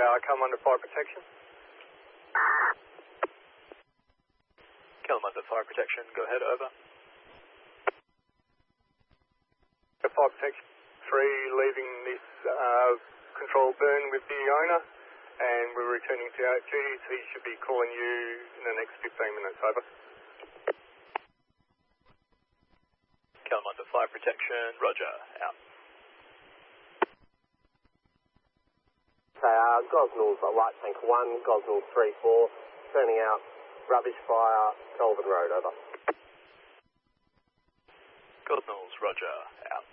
I come under fire protection. Kelm under fire protection, go ahead, over. Fire protection 3, leaving this control burn with the owner, and we're returning to our duties. He should be calling you in the next 15 minutes, over. Kelm under fire protection, roger, out. Gosnell's light tank 1, Gosnell 3-4, turning out rubbish fire, Kelvin Road, over. Gosnells, roger, out.